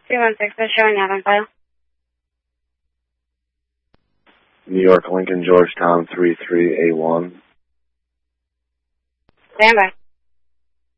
216, they're showing you on file. New York, Lincoln, Georgetown, 33A1. Stand by.